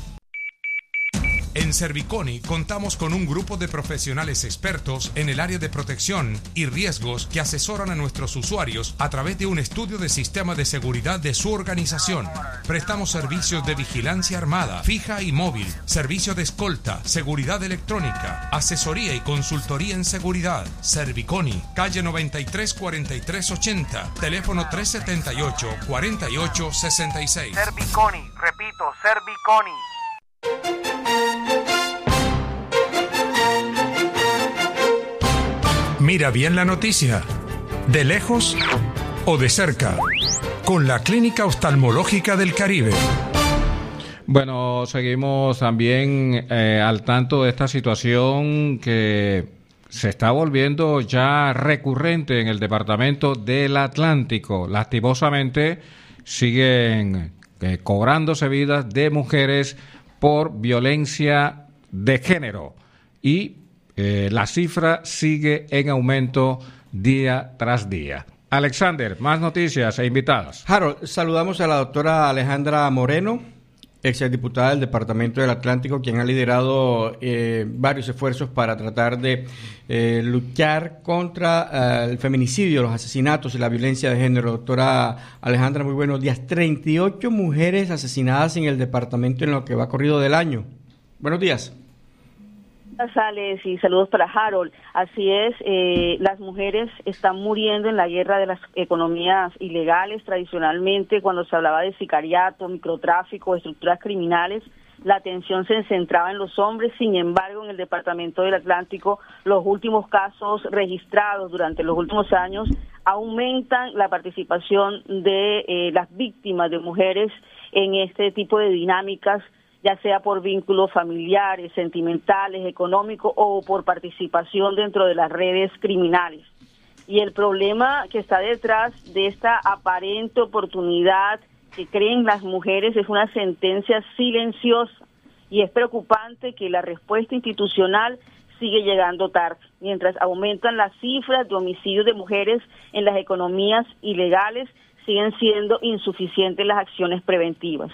En Serviconi contamos con un grupo de profesionales expertos en el área de protección y riesgos que asesoran a nuestros usuarios a través de un estudio de sistema de seguridad de su organización. Prestamos servicios de vigilancia armada, fija y móvil, servicio de escolta, seguridad electrónica, asesoría y consultoría en seguridad. Serviconi, calle noventa y tres cuarenta y tres ochenta, teléfono tres setenta y ocho cuarenta y ocho sesenta y seis. Serviconi, repito, Serviconi. Mira bien la noticia, de lejos o de cerca, con la Clínica Oftalmológica del Caribe. Bueno, seguimos también eh, al tanto de esta situación que se está volviendo ya recurrente en el departamento del Atlántico. Lastimosamente siguen eh, cobrándose vidas de mujeres por violencia de género y Eh, la cifra sigue en aumento día tras día. Alexander, más noticias e invitadas. Harold, saludamos a la doctora Alejandra Moreno, exdiputada del Departamento del Atlántico, quien ha liderado eh, varios esfuerzos para tratar de eh, luchar contra eh, el feminicidio, los asesinatos y la violencia de género. Doctora Alejandra, muy buenos días. treinta y ocho mujeres asesinadas en el departamento en lo que va corrido del año. Buenos días. Alex, y saludos para Harold. Así es, eh, las mujeres están muriendo en la guerra de las economías ilegales. Tradicionalmente, cuando se hablaba de sicariato, microtráfico, estructuras criminales, la atención se centraba en los hombres. Sin embargo, en el Departamento del Atlántico, los últimos casos registrados durante los últimos años aumentan la participación de eh, las víctimas de mujeres en este tipo de dinámicas, ya sea por vínculos familiares, sentimentales, económicos o por participación dentro de las redes criminales. Y el problema que está detrás de esta aparente oportunidad que creen las mujeres es una sentencia silenciosa, y es preocupante que la respuesta institucional sigue llegando tarde, mientras aumentan las cifras de homicidios de mujeres en las economías ilegales, siguen siendo insuficientes las acciones preventivas.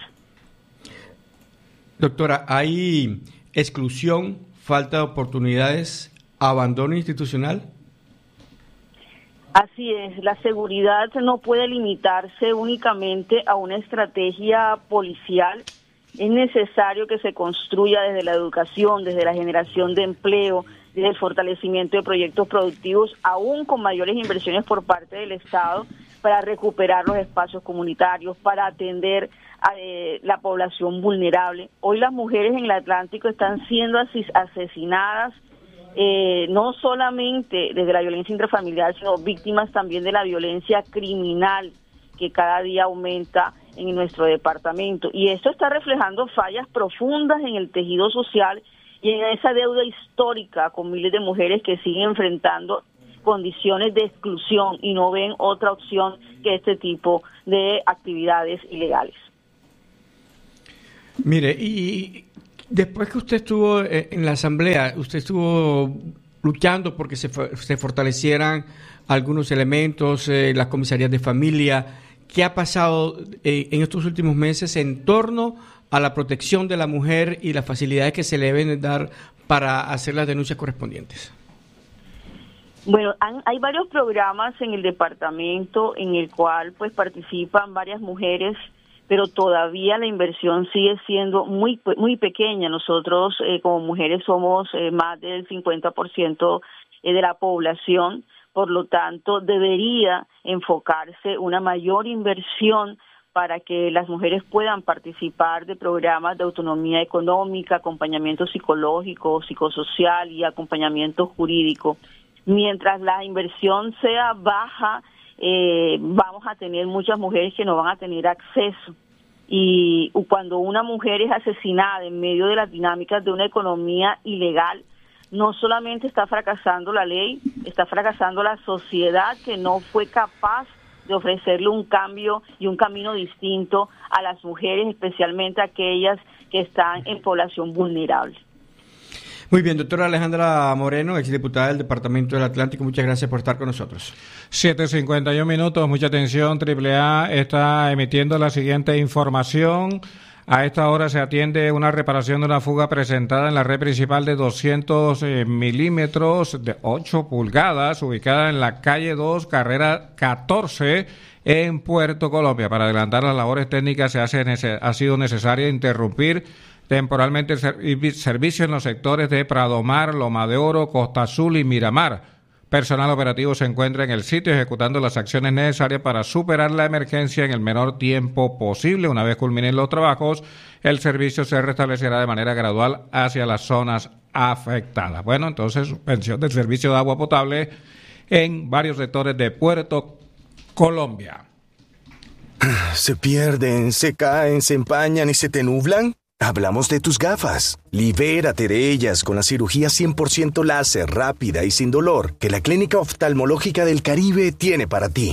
Doctora, ¿hay exclusión, falta de oportunidades, abandono institucional? Así es, la seguridad no puede limitarse únicamente a una estrategia policial. Es necesario que se construya desde la educación, desde la generación de empleo, desde el fortalecimiento de proyectos productivos, aún con mayores inversiones por parte del Estado, para recuperar los espacios comunitarios, para atender a eh, la población vulnerable. Hoy las mujeres en el Atlántico están siendo asis- asesinadas, eh, no solamente desde la violencia intrafamiliar, sino víctimas también de la violencia criminal que cada día aumenta en nuestro departamento. Y esto está reflejando fallas profundas en el tejido social y en esa deuda histórica con miles de mujeres que siguen enfrentando condiciones de exclusión y no ven otra opción que este tipo de actividades ilegales. Mire, y después que usted estuvo en la asamblea, usted estuvo luchando porque se, se fortalecieran algunos elementos, eh, las comisarías de familia. ¿Qué ha pasado eh, en estos últimos meses en torno a la protección de la mujer y las facilidades que se le deben dar para hacer las denuncias correspondientes? Bueno, han, hay varios programas en el departamento en el cual pues participan varias mujeres, pero todavía la inversión sigue siendo muy muy pequeña. Nosotros eh, como mujeres somos eh, más del cincuenta por ciento de la población, por lo tanto debería enfocarse una mayor inversión para que las mujeres puedan participar de programas de autonomía económica, acompañamiento psicológico, psicosocial y acompañamiento jurídico. Mientras la inversión sea baja, eh, vamos a tener muchas mujeres que no van a tener acceso. Y cuando una mujer es asesinada en medio de las dinámicas de una economía ilegal, no solamente está fracasando la ley, está fracasando la sociedad que no fue capaz de ofrecerle un cambio y un camino distinto a las mujeres, especialmente aquellas que están en población vulnerable. Muy bien, doctora Alejandra Moreno, exdiputada del Departamento del Atlántico, muchas gracias por estar con nosotros. siete cincuenta y uno minutos, mucha atención, Triple A está emitiendo la siguiente información. A esta hora se atiende una reparación de una fuga presentada en la red principal de doscientos eh, milímetros de ocho pulgadas, ubicada en la calle dos, carrera catorce, en Puerto Colombia. Para adelantar las labores técnicas se hace nece- ha sido necesario interrumpir temporalmente el serv- servicio en los sectores de Pradomar, Loma de Oro, Costa Azul y Miramar. Personal operativo se encuentra en el sitio ejecutando las acciones necesarias para superar la emergencia en el menor tiempo posible. Una vez culminen los trabajos, el servicio se restablecerá de manera gradual hacia las zonas afectadas. Bueno, entonces, suspensión del servicio de agua potable en varios sectores de Puerto Colombia. ¿Se pierden, se caen, se empañan y se te nublan? Hablamos de tus gafas. Libérate de ellas con la cirugía cien por ciento láser rápida y sin dolor que la Clínica Oftalmológica del Caribe tiene para ti.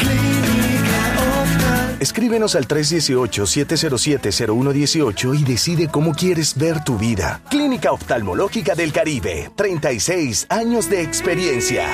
Escríbenos al tres uno ocho, siete cero siete, cero uno uno ocho y decide cómo quieres ver tu vida. Clínica Oftalmológica del Caribe, treinta y seis años de experiencia.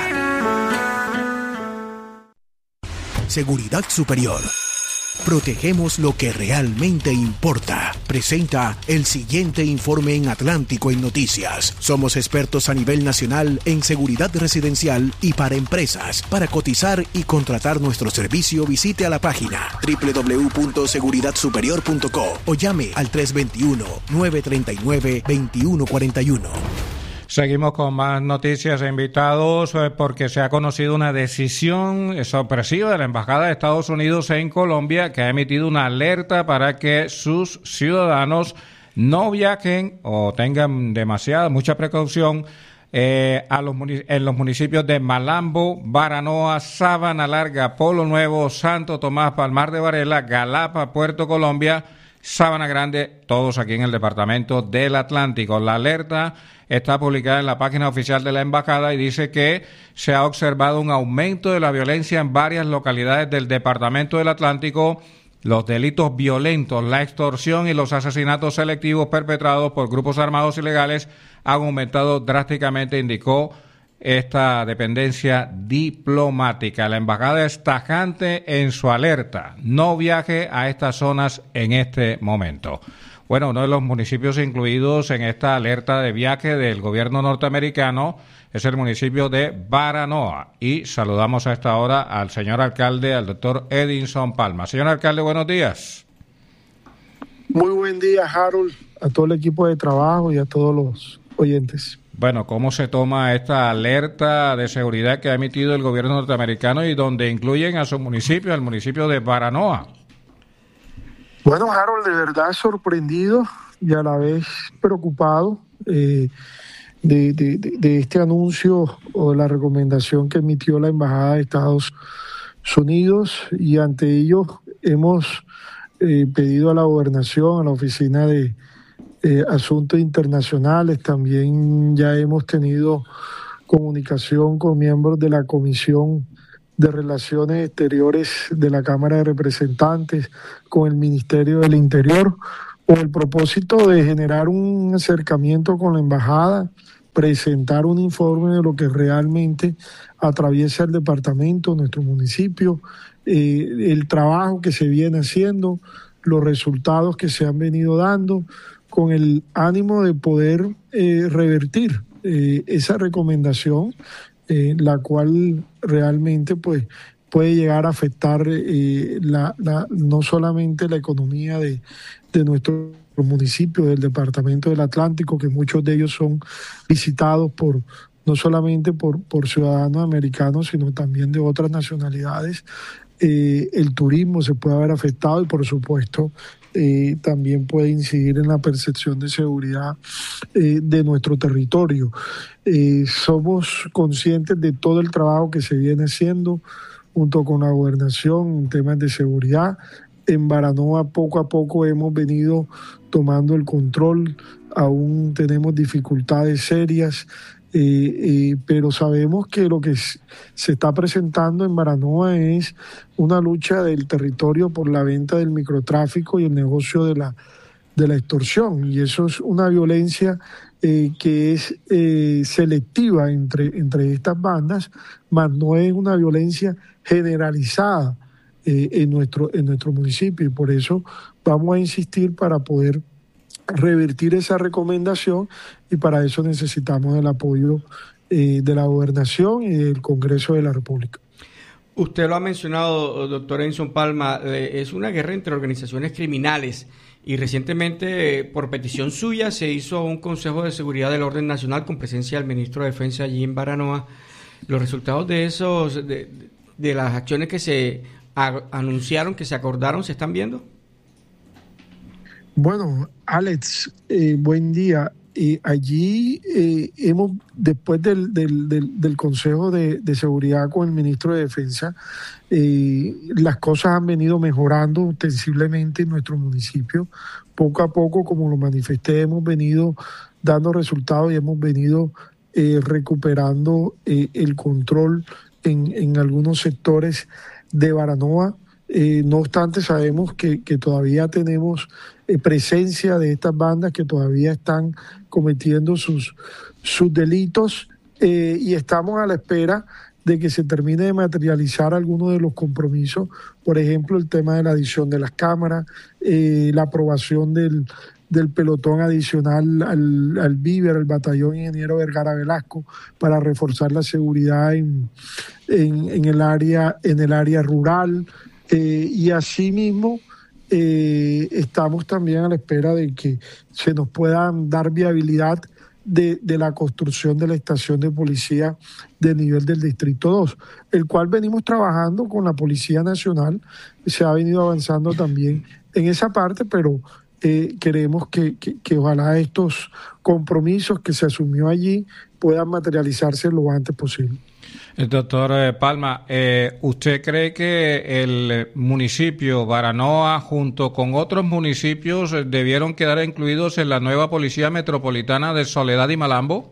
Seguridad Superior. Protegemos lo que realmente importa. Presenta el siguiente informe en Atlántico en Noticias. Somos expertos a nivel nacional en seguridad residencial y para empresas. Para cotizar y contratar nuestro servicio, visite a la página doble u doble u doble u punto seguridad superior punto co o llame al tres dos uno, nueve tres nueve, dos uno cuatro uno. Seguimos con más noticias e invitados eh, porque se ha conocido una decisión sorpresiva de la Embajada de Estados Unidos en Colombia, que ha emitido una alerta para que sus ciudadanos no viajen o tengan demasiada, mucha precaución eh, a los en los municipios de Malambo, Baranoa, Sabana Larga, Polo Nuevo, Santo Tomás, Palmar de Varela, Galapa, Puerto Colombia, Sabana Grande, todos aquí en el departamento del Atlántico. La alerta está publicada en la página oficial de la embajada y dice que se ha observado un aumento de la violencia en varias localidades del departamento del Atlántico. Los delitos violentos, la extorsión y los asesinatos selectivos perpetrados por grupos armados ilegales han aumentado drásticamente, indicó esta dependencia diplomática. La embajada es tajante en su alerta. No viaje a estas zonas en este momento. Bueno, uno de los municipios incluidos en esta alerta de viaje del gobierno norteamericano es el municipio de Baranoa. Y saludamos a esta hora al señor alcalde, al doctor Edinson Palma. Señor alcalde, buenos días. Muy buen día, Harold, a todo el equipo de trabajo y a todos los oyentes. Bueno, ¿cómo se toma esta alerta de seguridad que ha emitido el gobierno norteamericano y donde incluyen a su municipio, al municipio de Baranoa? Bueno, Harold, de verdad sorprendido y a la vez preocupado eh, de, de, de, de este anuncio o de la recomendación que emitió la Embajada de Estados Unidos, y ante ello hemos eh, pedido a la gobernación, a la oficina de eh, asuntos internacionales, también ya hemos tenido comunicación con miembros de la Comisión de Relaciones Exteriores de la Cámara de Representantes, con el Ministerio del Interior, con el propósito de generar un acercamiento con la embajada, presentar un informe de lo que realmente atraviesa el departamento, nuestro municipio, eh, el trabajo que se viene haciendo, los resultados que se han venido dando, con el ánimo de poder eh, revertir eh, esa recomendación, eh, la cual realmente pues puede llegar a afectar eh, la, la, no solamente la economía de, de nuestro municipio, del departamento del Atlántico, que muchos de ellos son visitados por no solamente por, por ciudadanos americanos, sino también de otras nacionalidades. Eh, el turismo se puede haber afectado y, por supuesto, eh, también puede incidir en la percepción de seguridad eh, de nuestro territorio. Eh, somos conscientes de todo el trabajo que se viene haciendo junto con la gobernación en temas de seguridad. En Baranoa poco a poco hemos venido tomando el control, aún tenemos dificultades serias, eh, eh, pero sabemos que lo que se está presentando en Baranoa es una lucha del territorio por la venta del microtráfico y el negocio de la, de la extorsión, y eso es una violencia eh, que es eh, selectiva entre, entre estas bandas, mas no es una violencia generalizada Eh, en nuestro en nuestro municipio, y por eso vamos a insistir para poder revertir esa recomendación, y para eso necesitamos el apoyo eh, de la gobernación y del Congreso de la República. Usted lo ha mencionado, doctor Edinson Palma, eh, es una guerra entre organizaciones criminales, y recientemente, eh, por petición suya, se hizo un Consejo de Seguridad del Orden Nacional con presencia del Ministro de Defensa allí en Baranoa. Los resultados de esos de, de las acciones que se A, anunciaron, que se acordaron, ¿se están viendo? Bueno, Alex, eh, buen día. Eh, allí eh, hemos, después del, del, del, del Consejo de, de Seguridad con el Ministro de Defensa, eh, las cosas han venido mejorando ostensiblemente en nuestro municipio. Poco a poco, como lo manifesté, hemos venido dando resultados y hemos venido eh, recuperando eh, el control en, en algunos sectores de Baranoa. Eh, no obstante, sabemos que, que todavía tenemos eh, presencia de estas bandas que todavía están cometiendo sus, sus delitos, eh, y estamos a la espera de que se termine de materializar algunos de los compromisos, por ejemplo, el tema de la adición de las cámaras, eh, la aprobación del, del pelotón adicional al, al Bíber, al batallón Ingeniero Vergara Velasco, para reforzar la seguridad en, en, en el área, en el área rural, eh, y asimismo eh, estamos también a la espera de que se nos puedan dar viabilidad de, de la construcción de la estación de policía de nivel del Distrito dos, el cual venimos trabajando con la Policía Nacional. Se ha venido avanzando también en esa parte, pero Eh, queremos que, que, que ojalá estos compromisos que se asumió allí puedan materializarse lo antes posible. Doctor Palma, eh, ¿usted cree que el municipio Baranoa, junto con otros municipios, debieron quedar incluidos en la nueva Policía Metropolitana de Soledad y Malambo?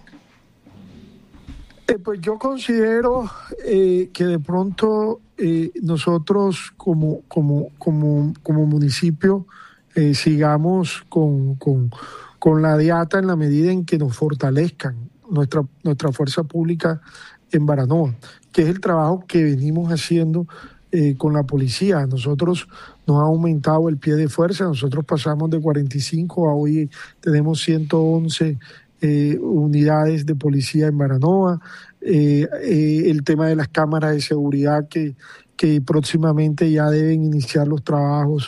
Eh, pues yo considero eh, que de pronto eh, nosotros como, como, como, como municipio Eh, sigamos con, con, con la diata en la medida en que nos fortalezcan nuestra, nuestra fuerza pública en Baranoa, que es el trabajo que venimos haciendo eh, con la policía. Nosotros nos ha aumentado el pie de fuerza, nosotros pasamos de cuarenta y cinco a hoy tenemos ciento once eh, unidades de policía en Baranoa, eh, eh, el tema de las cámaras de seguridad que, que próximamente ya deben iniciar los trabajos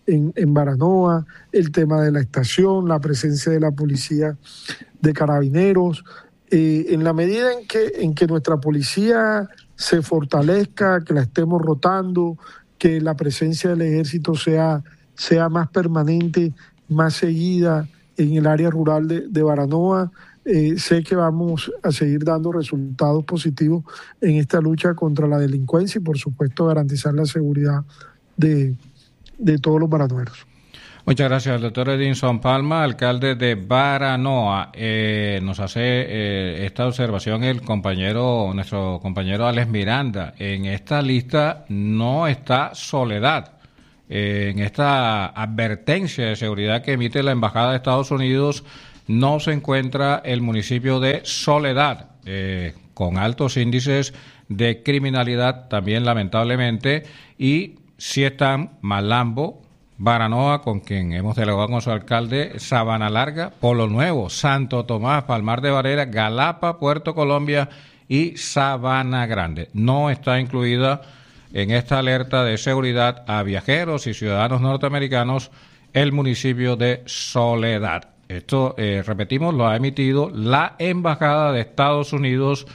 en, en Baranoa, el tema de la estación, la presencia de la policía de carabineros. Eh, en la medida en que, en que nuestra policía se fortalezca, que la estemos rotando, que la presencia del ejército sea, sea más permanente, más seguida en el área rural de, de Baranoa, eh, sé que vamos a seguir dando resultados positivos en esta lucha contra la delincuencia y, por supuesto, garantizar la seguridad de, de todos los baranoeros. Muchas gracias, doctor Edinson Palma, alcalde de Baranoa. Eh, nos hace eh, esta observación el compañero, nuestro compañero Alex Miranda. En esta lista no está Soledad. Eh, en esta advertencia de seguridad que emite la Embajada de Estados Unidos no se encuentra el municipio de Soledad, eh, con altos índices de criminalidad también, lamentablemente, y sí están Malambo, Baranoa, con quien hemos dialogado con su alcalde, Sabana Larga, Polo Nuevo, Santo Tomás, Palmar de Varela, Galapa, Puerto Colombia y Sabana Grande. No está incluida en esta alerta de seguridad a viajeros y ciudadanos norteamericanos el municipio de Soledad. Esto, eh, repetimos, lo ha emitido la Embajada de Estados Unidos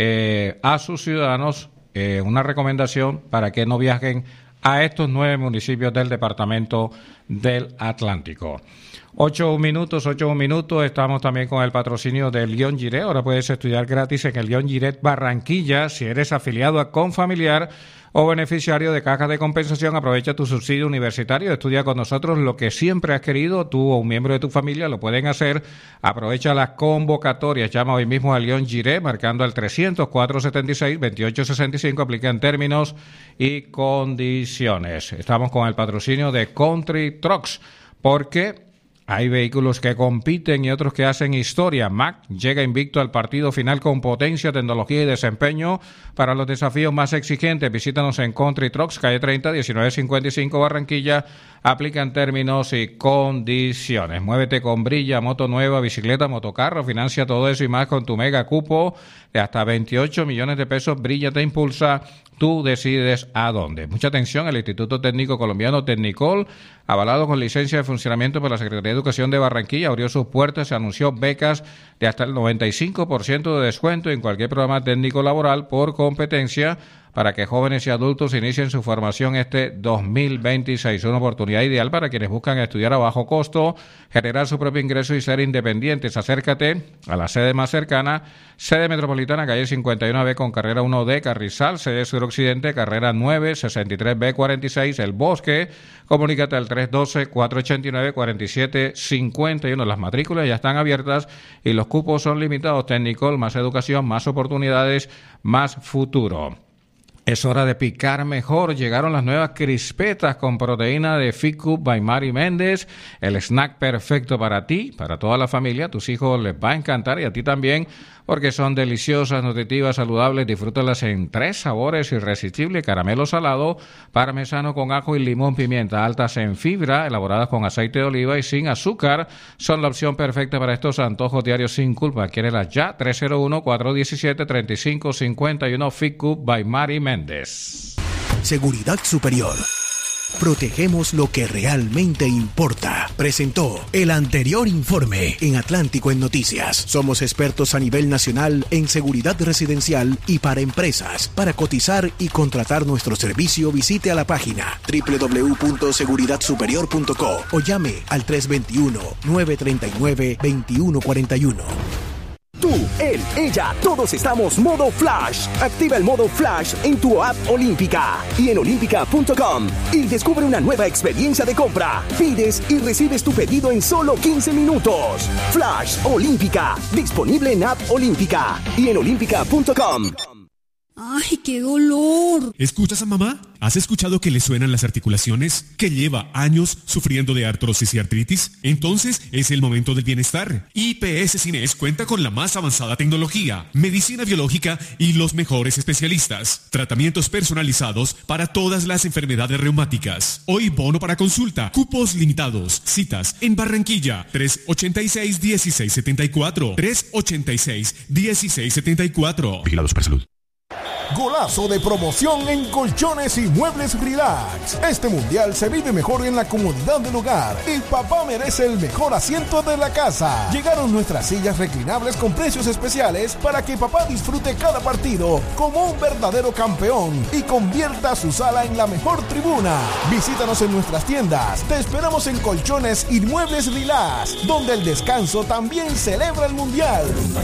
eh, a sus ciudadanos, eh, una recomendación para que no viajen a estos nueve municipios del departamento del Atlántico. Ocho minutos, ocho minutos, estamos también con el patrocinio del Lyon Giret. Ahora puedes estudiar gratis en el Lyon Giret Barranquilla. Si eres afiliado a Confamiliar o beneficiario de cajas de compensación, aprovecha tu subsidio universitario, estudia con nosotros lo que siempre has querido, tú o un miembro de tu familia lo pueden hacer. Aprovecha las convocatorias, llama hoy mismo a Lyon Giret marcando al trescientos, cuatrocientos setenta y seis, veintiocho sesenta y cinco, aplica en términos y condiciones. Estamos con el patrocinio de Country Trucks, porque hay vehículos que compiten y otros que hacen historia. Mack llega invicto al partido final con potencia, tecnología y desempeño para los desafíos más exigentes. Visítanos en Country Trucks, calle treinta, diecinueve cincuenta y cinco, Barranquilla. Aplican términos y condiciones. Muévete con Brilla, moto nueva, bicicleta, motocarro. Financia todo eso y más con tu mega cupo de hasta veintiocho millones de pesos. Brilla te impulsa. Tú decides a dónde. Mucha atención, el Instituto Técnico Colombiano Tecnicol, avalado con licencia de funcionamiento por la Secretaría de Educación de Barranquilla, abrió sus puertas, se anunció becas de hasta el noventa y cinco por ciento de descuento en cualquier programa técnico laboral por competencia para que jóvenes y adultos inicien su formación este dos mil veintiséis. Una oportunidad ideal para quienes buscan estudiar a bajo costo, generar su propio ingreso y ser independientes. Acércate a la sede más cercana, sede metropolitana, calle cincuenta y uno B con carrera uno D, Carrizal, sede suroccidente, carrera nueve, sesenta y tres B cuarenta y seis, El Bosque. Comunícate al tres uno dos, cuatro ocho nueve, cuatro siete cinco uno. Las matrículas ya están abiertas y los cupos son limitados. Tecnicol, más educación, más oportunidades, más futuro. Es hora de picar mejor. Llegaron las nuevas crispetas con proteína de Fitcook by Mari Méndez. El snack perfecto para ti, para toda la familia. A tus hijos les va a encantar y a ti también, porque son deliciosas, nutritivas, saludables. Disfrútalas en tres sabores irresistibles: caramelo salado, parmesano con ajo y limón pimienta. Altas en fibra, elaboradas con aceite de oliva y sin azúcar. Son la opción perfecta para estos antojos diarios sin culpa. Adquiérelas ya. tres cero uno, cuatro uno siete, tres cinco cinco uno. Fitcook by Mari Méndez. Seguridad Superior. Protegemos lo que realmente importa. Presentó el anterior informe en Atlántico en Noticias. Somos expertos a nivel nacional en seguridad residencial y para empresas. Para cotizar y contratar nuestro servicio, visite a la página doble u doble u doble u punto seguridad superior punto co o llame al tres dos uno, nueve tres nueve, dos uno cuatro uno. Tú, él, ella, todos estamos modo Flash. Activa el modo Flash en tu app Olímpica y en olímpica punto com y descubre una nueva experiencia de compra. Pides y recibes tu pedido en solo quince minutos. Flash Olímpica, disponible en app Olímpica y en olímpica punto com. ¡Ay, qué dolor! ¿Escuchas a mamá? ¿Has escuchado que le suenan las articulaciones? ¿Que lleva años sufriendo de artrosis y artritis? Entonces es el momento del bienestar. I P S Cines cuenta con la más avanzada tecnología, medicina biológica y los mejores especialistas. Tratamientos personalizados para todas las enfermedades reumáticas. Hoy bono para consulta. Cupos limitados. Citas en Barranquilla. tres ocho seis, uno seis siete cuatro. tres ocho seis, uno seis siete cuatro. Vigilados para salud. Golazo de promoción en colchones y muebles relax. Este mundial se vive mejor en la comodidad del hogar y papá merece el mejor asiento de la casa. Llegaron nuestras sillas reclinables con precios especiales para que papá disfrute cada partido como un verdadero campeón y convierta su sala en la mejor tribuna. Visítanos en nuestras tiendas. Te esperamos en Colchones y Muebles Relax, donde el descanso también celebra el mundial.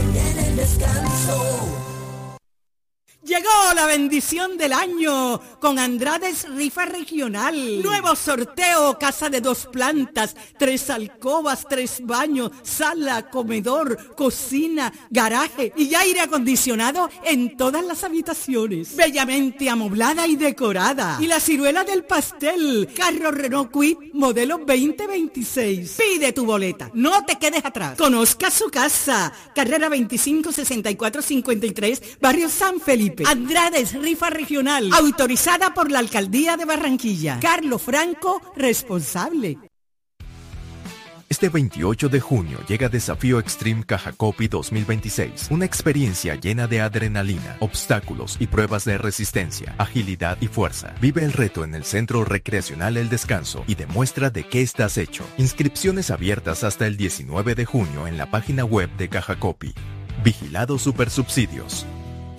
Llegó la bendición del año con Andrades Rifa Regional. Nuevo sorteo, casa de dos plantas, tres alcobas, tres baños, sala, comedor, cocina, garaje y aire acondicionado en todas las habitaciones. Bellamente amoblada y decorada. Y la ciruela del pastel, carro Renault Kwid, modelo veinte veintiséis. Pide tu boleta, no te quedes atrás. Conozca su casa, carrera veinticinco sesenta y cuatro cincuenta y tres, barrio San Felipe. Andrades Rifa Regional, autorizada por la Alcaldía de Barranquilla. Carlos Franco, responsable. Este veintiocho de junio llega Desafío Extreme Cajacopi dos mil veintiséis, una experiencia llena de adrenalina, obstáculos y pruebas de resistencia, agilidad y fuerza. Vive el reto en el Centro Recreacional El Descanso y demuestra de qué estás hecho. Inscripciones abiertas hasta el diecinueve de junio en la página web de Cajacopi. Vigilado Supersubsidios.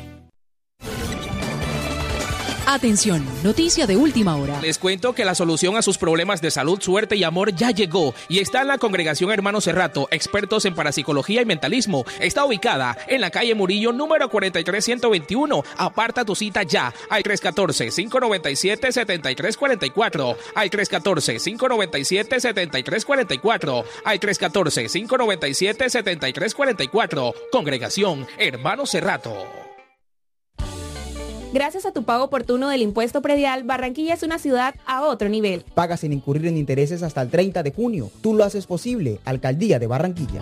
Atención, noticia de última hora. Les cuento que la solución a sus problemas de salud, suerte y amor ya llegó y está en la Congregación Hermano Cerrato, expertos en parapsicología y mentalismo. Está ubicada en la calle Murillo, número cuarenta y tres ciento veintiuno. Aparta tu cita ya al tres uno cuatro, cinco nueve siete, siete tres cuatro cuatro, al tres uno cuatro, cinco nueve siete, siete tres cuatro cuatro, al tres uno cuatro, cinco nueve siete, siete tres cuatro cuatro. Congregación Hermano Cerrato. Gracias a tu pago oportuno del impuesto predial, Barranquilla es una ciudad a otro nivel. Paga sin incurrir en intereses hasta el treinta de junio. Tú lo haces posible. Alcaldía de Barranquilla.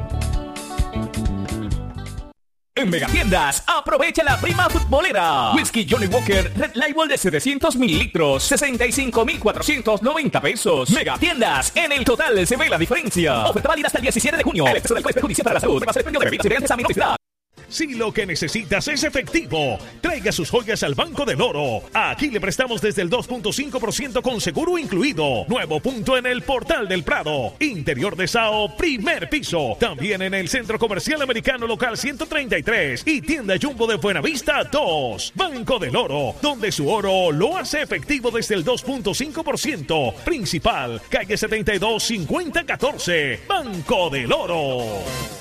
En Megatiendas, aprovecha la prima futbolera. Whisky Johnny Walker Red Label de setecientos mililitros, sesenta y cinco mil cuatrocientos noventa pesos. Megatiendas, en el total se ve la diferencia. Oferta válida hasta el diecisiete de junio. El exceso de alcohol es perjudicial para la salud. Base de premio de bebidas y bebidas a Si lo que necesitas es efectivo, traiga sus joyas al Banco del Oro. Aquí le prestamos desde el dos punto cinco por ciento con seguro incluido. Nuevo punto en el Portal del Prado. Interior de Sao, primer piso. También en el Centro Comercial Americano Local ciento treinta y tres y Tienda Jumbo de Buenavista dos. Banco del Oro, donde su oro lo hace efectivo desde el dos punto cinco por ciento. Principal, calle setenta y dos, cincuenta catorce. Banco del Oro.